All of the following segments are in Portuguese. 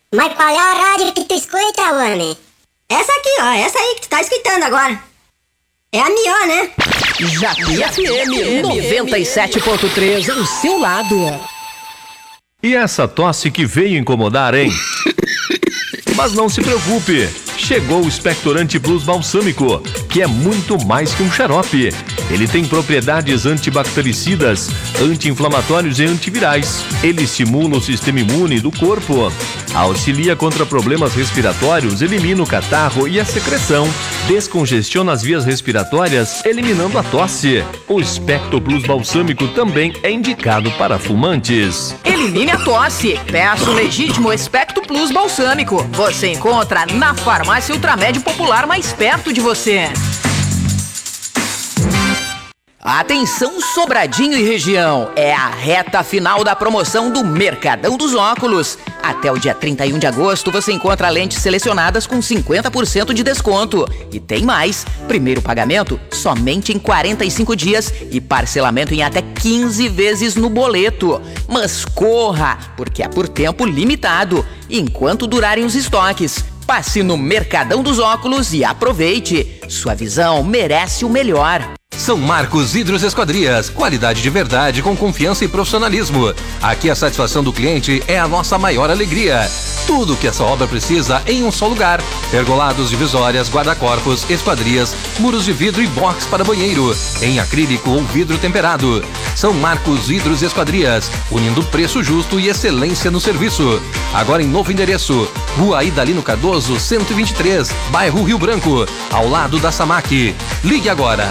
Mas qual é a rádio que tu escuta, homem? Essa aqui, ó, essa aí que tu tá escutando agora. É a melhor, né? Japi FM 97.3, ao seu lado. E essa tosse que veio incomodar, hein? Mas não se preocupe, chegou o Expectorante Plus Balsâmico, que é muito mais que um xarope. Ele tem propriedades antibactericidas, anti-inflamatórios e antivirais. Ele estimula o sistema imune do corpo, auxilia contra problemas respiratórios, elimina o catarro e a secreção, descongestiona as vias respiratórias, eliminando a tosse. O Expecto Plus Balsâmico também é indicado para fumantes. Elimine a tosse. Peça o legítimo Expecto Plus Balsâmico. Você encontra na farmácia Ultramédio Popular mais perto de você. Atenção Sobradinho e região, é a reta final da promoção do Mercadão dos Óculos. Até o dia 31 de agosto você encontra lentes selecionadas com 50% de desconto. E tem mais, primeiro pagamento somente em 45 dias e parcelamento em até 15 vezes no boleto. Mas corra, porque é por tempo limitado, enquanto durarem os estoques. Passe no Mercadão dos Óculos e aproveite. Sua visão merece o melhor. São Marcos Vidros Esquadrias, qualidade de verdade com confiança e profissionalismo. Aqui a satisfação do cliente é a nossa maior alegria. Tudo o que essa obra precisa em um só lugar. Pergolados, divisórias, guarda-corpos, esquadrias, muros de vidro e box para banheiro, em acrílico ou vidro temperado. São Marcos Vidros Esquadrias, unindo preço justo e excelência no serviço. Agora em novo endereço, Rua Idalino Cardoso, 123, bairro Rio Branco, ao lado da Samac. Ligue agora,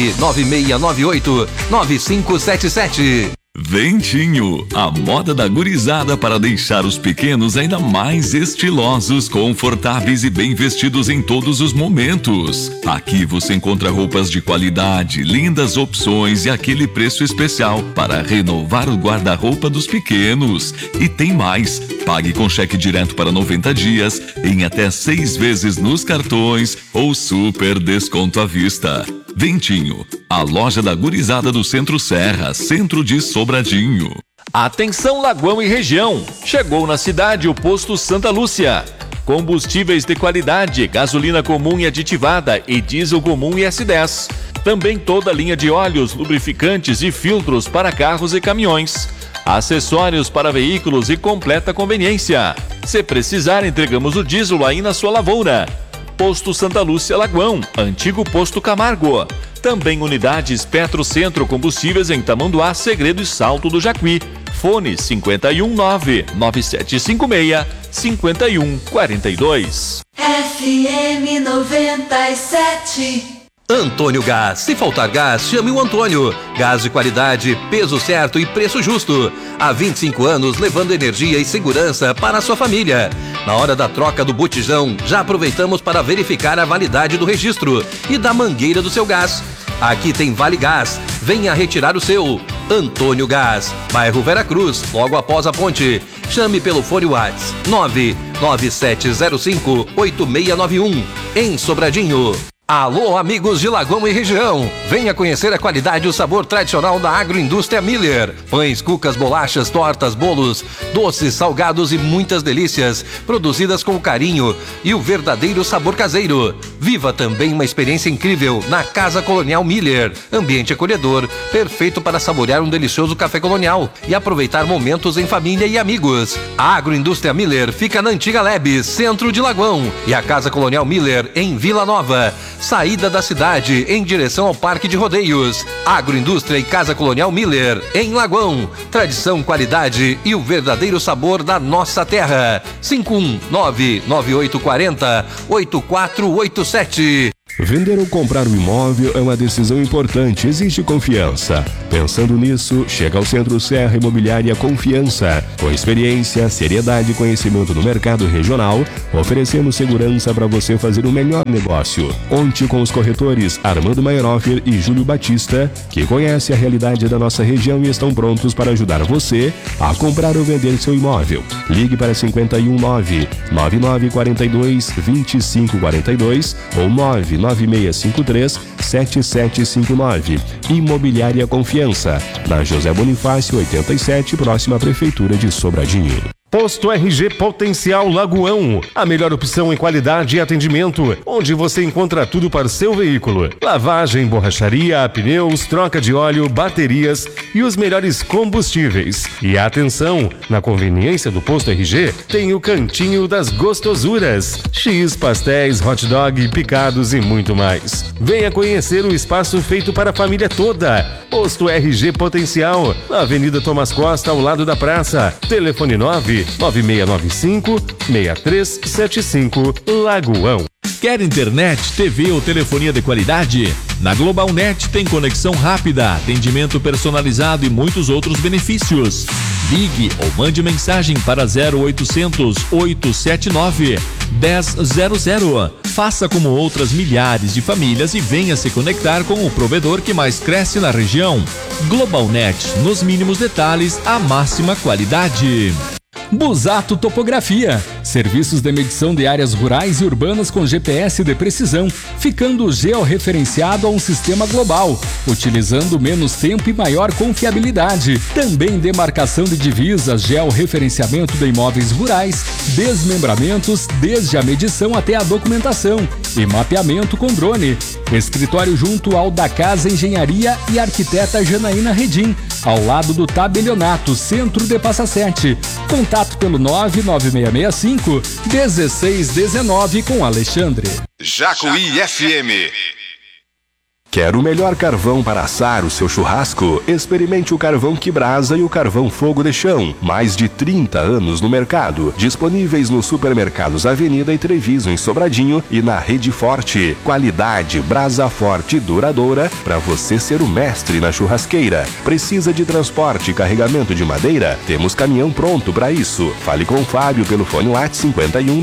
99698-9577. Ventinho, a moda da gurizada para deixar os pequenos ainda mais estilosos, confortáveis e bem vestidos em todos os momentos. Aqui você encontra roupas de qualidade, lindas opções e aquele preço especial para renovar o guarda-roupa dos pequenos. E tem mais, pague com cheque direto para 90 dias, em até 6 vezes nos cartões ou super desconto à vista. Ventinho, a loja da gurizada do Centro Serra, centro de Sobradinho. Atenção Lagoão e região, chegou na cidade o Posto Santa Lúcia. Combustíveis de qualidade, gasolina comum e aditivada e diesel comum e S10. Também toda a linha de óleos, lubrificantes e filtros para carros e caminhões. Acessórios para veículos e completa conveniência. Se precisar, entregamos o diesel aí na sua lavoura. Posto Santa Lúcia Lagoão, antigo Posto Camargo. Também unidades Petrocentro Combustíveis em Tamanduá, Segredo e Salto do Jacuí. Fone 519-9756-5142. FM 97. Antônio Gás. Se faltar gás, chame o Antônio. Gás de qualidade, peso certo e preço justo. Há 25 anos levando energia e segurança para a sua família. Na hora da troca do botijão, já aproveitamos para verificar a validade do registro e da mangueira do seu gás. Aqui tem Vale Gás. Venha retirar o seu. Antônio Gás, bairro Vera Cruz, logo após a ponte. Chame pelo fone WhatsApp 99705-8691. Em Sobradinho. Alô, amigos de Lagoão e região, venha conhecer a qualidade e o sabor tradicional da Agroindústria Miller. Pães, cucas, bolachas, tortas, bolos, doces, salgados e muitas delícias, produzidas com carinho e o verdadeiro sabor caseiro. Viva também uma experiência incrível na Casa Colonial Miller. Ambiente acolhedor, perfeito para saborear um delicioso café colonial e aproveitar momentos em família e amigos. A Agroindústria Miller fica na Antiga Lebes, centro de Lagoão, e a Casa Colonial Miller em Vila Nova, saída da cidade em direção ao Parque de Rodeios. Agroindústria e Casa Colonial Miller em Lagoão. Tradição, qualidade e o verdadeiro sabor da nossa terra. 519-9840-8487. Vender ou comprar um imóvel é uma decisão importante, exige confiança. Pensando nisso, chega ao Centro Serra Imobiliária Confiança. Com experiência, seriedade e conhecimento no mercado regional, oferecemos segurança para você fazer o melhor negócio. Conte com os corretores Armando Meyerhofer e Júlio Batista, que conhecem a realidade da nossa região e estão prontos para ajudar você a comprar ou vender seu imóvel. Ligue para 519-9942-2542 ou 99653-7759. Imobiliária Confiança, na José Bonifácio 87, próxima à Prefeitura de Sobradinho. Posto RG Potencial Lagoão, a melhor opção em qualidade e atendimento, onde você encontra tudo para o seu veículo. Lavagem, borracharia, pneus, troca de óleo, baterias e os melhores combustíveis. E atenção, na conveniência do Posto RG, tem o Cantinho das Gostosuras. X, pastéis, hot dog, picados e muito mais. Venha conhecer o espaço feito para a família toda. Posto RG Potencial, na Avenida Tomás Costa, ao lado da praça. Telefone 99695-6375, Lagoão. Quer internet, TV ou telefonia de qualidade? Na GlobalNet tem conexão rápida, atendimento personalizado e muitos outros benefícios. Ligue ou mande mensagem para 0800 879 1000. Faça como outras milhares de famílias e venha se conectar com o provedor que mais cresce na região. GlobalNet, nos mínimos detalhes, a máxima qualidade. Busato Topografia, serviços de medição de áreas rurais e urbanas com GPS de precisão, ficando georreferenciado a um sistema global, utilizando menos tempo e maior confiabilidade. Também demarcação de divisas, georreferenciamento de imóveis rurais, desmembramentos, desde a medição até a documentação e mapeamento com drone. Escritório junto ao da Casa Engenharia e Arquiteta Janaína Redim, ao lado do Tabelionato, centro de Passa Sete. Contato pelo 99665-1619 com Alexandre. Jacuí FM. Quer o melhor carvão para assar o seu churrasco? Experimente o carvão que brasa e o carvão fogo de chão. Mais de 30 anos no mercado. Disponíveis nos supermercados Avenida e Treviso em Sobradinho e na Rede Forte. Qualidade, brasa forte e duradoura para você ser o mestre na churrasqueira. Precisa de transporte e carregamento de madeira? Temos caminhão pronto para isso. Fale com o Fábio pelo fone WhatsApp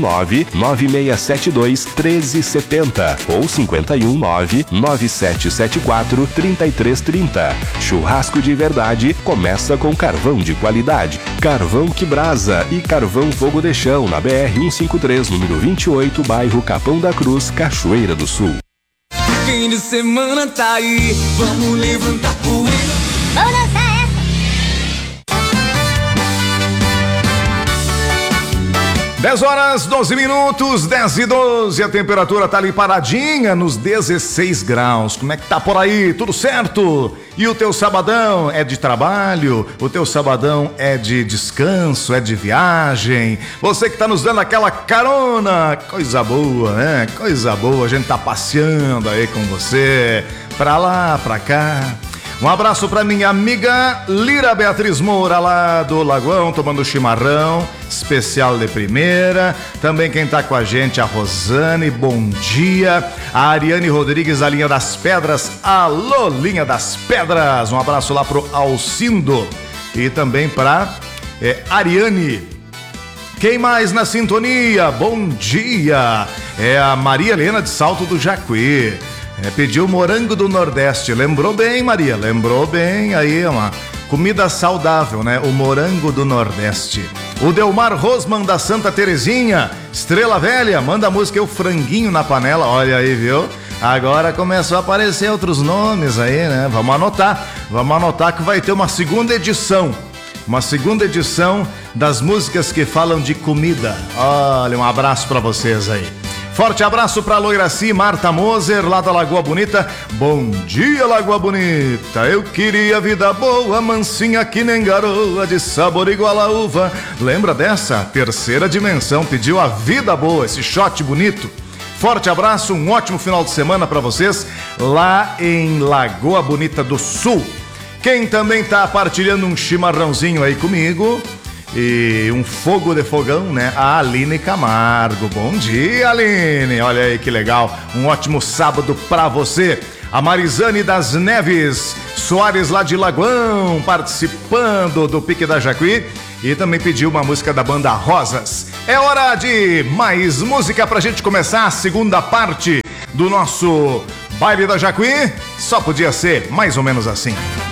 519-9672-1370 ou 519-9774-3330. Churrasco de verdade começa com carvão de qualidade. Carvão que brasa e carvão fogo de chão na BR-153, número 28, bairro Capão da Cruz, Cachoeira do Sul. Fim de semana tá aí, vamos levantar poeira. Vamos dançar essa! 10 horas, 12 minutos, 10 e 12, a temperatura tá ali paradinha nos 16 graus. Como é que tá por aí? Tudo certo? E o teu sabadão é de trabalho? O teu sabadão é de descanso? É de viagem? Você que tá nos dando aquela carona, coisa boa, né? Coisa boa, a gente tá passeando aí com você, pra lá, pra cá. Um abraço pra minha amiga Lira Beatriz Moura, lá do Lagoão, tomando chimarrão, especial de primeira. Também quem tá com a gente, a Rosane, bom dia. A Ariane Rodrigues, da Linha das Pedras, alô Linha das Pedras. Um abraço lá pro Alcindo e também pra Ariane. Quem mais na sintonia? Bom dia. É a Maria Helena de Salto do Jacuí. Pediu morango do Nordeste. Lembrou bem, Maria, lembrou bem. Aí é uma comida saudável, né? O morango do Nordeste. O Delmar Rosman da Santa Terezinha, Estrela Velha, manda a música O Franguinho na Panela. Olha aí, viu? Agora começou a aparecer outros nomes aí, né? Vamos anotar que vai ter uma segunda edição. Uma segunda edição das músicas que falam de comida. Olha, um abraço pra vocês aí. Forte abraço pra Loiraci, Marta Moser, lá da Lagoa Bonita. Bom dia, Lagoa Bonita. Eu queria vida boa, mansinha que nem garoa, de sabor igual a uva. Lembra dessa? Terceira dimensão, pediu a vida boa, esse shot bonito. Forte abraço, um ótimo final de semana pra vocês, lá em Lagoa Bonita do Sul. Quem também tá partilhando um chimarrãozinho aí comigo e um fogo de fogão, né? A Aline Camargo. Bom dia, Aline. Olha aí que legal. Um ótimo sábado pra você. A Marizane das Neves Soares, lá de Lagoão, participando do Pique da Jacuí. E também pediu uma música da banda Rosas. É hora de mais música pra gente começar a segunda parte do nosso Baile da Jacuí. Só podia ser mais ou menos assim.